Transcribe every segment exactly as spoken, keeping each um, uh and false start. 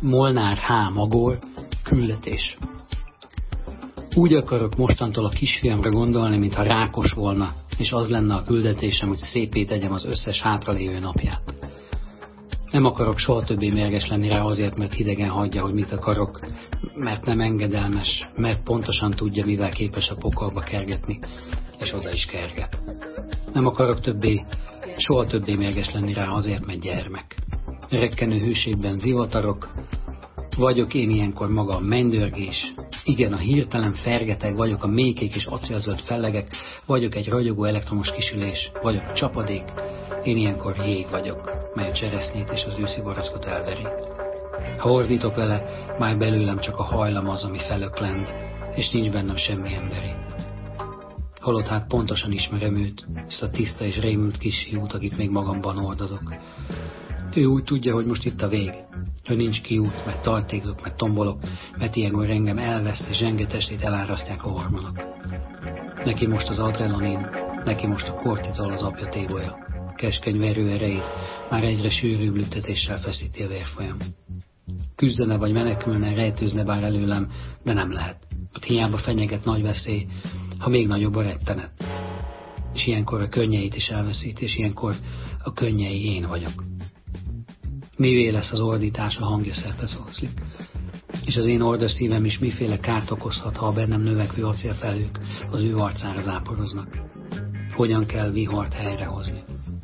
Molnár H. Magor, küldetés. Úgy akarok mostantól a kisfiamra gondolni, mintha rákos volna, és az lenne a küldetésem, hogy szépé tegyem az összes hátralévő napját. Nem akarok soha többé mérges lenni rá azért, mert hidegen hagyja, hogy mit akarok, mert nem engedelmes, mert pontosan tudja, mivel képes a pokolba kergetni, és oda is kerget. Nem akarok többé, soha többé mérges lenni rá azért, mert gyermek. Rekkenő hőségben zivatarok, vagyok én ilyenkor maga a mennydörgés, igen, a hirtelen fergeteg, vagyok a mélykék és acélzöld fellegek, vagyok egy ragyogó elektromos kisülés, vagyok a csapadék, én ilyenkor jég vagyok, mely a cseresznyét és az őszi barackot elveri. Ha ordítok vele, már belőlem csak a hajlam az, ami felöklend, és nincs bennem semmi emberi. Holott hát pontosan ismerem őt, ezt a tiszta és rémült kisfiút, akit még magamban hordozok. Ő úgy tudja, hogy most itt a vég, hogy nincs kiút, mert tartékzok, mert tombolok, mert ilyenkor engem elveszt és zsenge testét elárasztják a hormonok. Neki most az adrenalin, neki most a kortizol az apja tébolya. Keskeny verő erejét már egyre sűrűbb lüktetéssel feszíti a vérfolyam. Küzdene vagy menekülne, rejtőzne bár előlem, de nem lehet. Ott hiába fenyeget nagy veszély, ha még nagyobb a rettenet. És ilyenkor a könnyeit is elveszít, és ilyenkor a könnyei én vagyok. Mivé lesz az ordítás, a hangja szerte szószlik. És az én ordas szívem is miféle kárt okozhat, ha a bennem növekvő acélfelhők az ő arcára záporoznak. Hogyan kell vihart helyrehozni.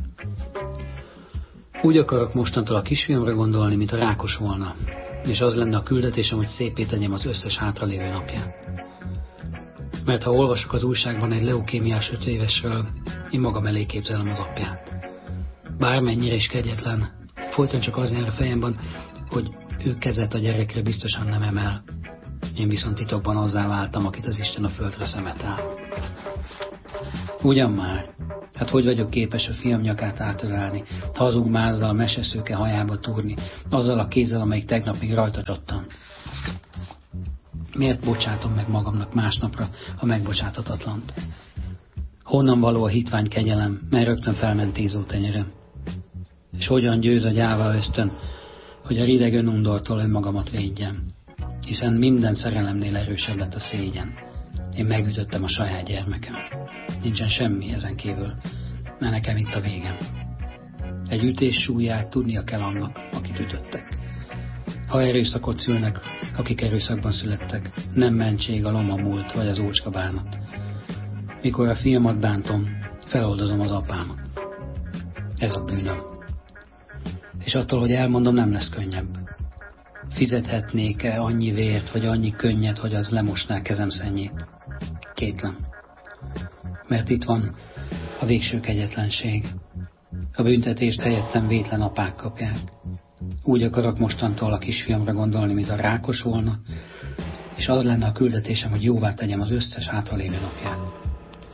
Úgy akarok mostantól a kisfiamra gondolni, mint a rákos volna, és az lenne a küldetésem, hogy szépé tegyem az összes hátralévő napját. Mert ha olvasok az újságban egy leukémiás öt évesről, én magam elé képzelem az apját. Bármennyire is kegyetlen, folyton csak az jár a fejemben, hogy ő kezet a gyerekre biztosan nem emel. Én viszont titokban azzá váltam, akit az Isten a földre szemetál. Ugyan már, hát hogy vagyok képes a fiam nyakát átölelni, hazug mázzal meseszőke hajába túrni, azzal a kézzel, amelyik tegnap még rajta csattan. Miért bocsátom meg magamnak másnapra a megbocsáthatatlant? Honnan való a hitvány kegyelem, mert rögtön felment tízó tenyerem? És hogyan győz a gyáva ösztön, hogy a rideg önundortól önmagamat védjem? Hiszen minden szerelemnél erősebb lett a szégyen. Én megütöttem a saját gyermekem. Nincsen semmi ezen kívül, mert nekem itt a végem. Egy ütés súlyát tudnia kell annak, akit ütöttek. Ha erőszakot szülnek, akik erőszakban születtek, nem mentség a loma múlt vagy az ócska bánat. Mikor a fiamat bántom, feloldozom az apámat. Ez a bűnöm. És attól, hogy elmondom, nem lesz könnyebb. Fizethetnék-e annyi vért, vagy annyi könnyet, hogy az lemosná kezem szennyét? Kétlem. Mert itt van a végső kegyetlenség. A büntetést helyettem vétlen apák kapják. Úgy akarok mostantól a kisfiamra gondolni, mint a rákos volna, és az lenne a küldetésem, hogy jóvá tegyem az összes hátralévő napját.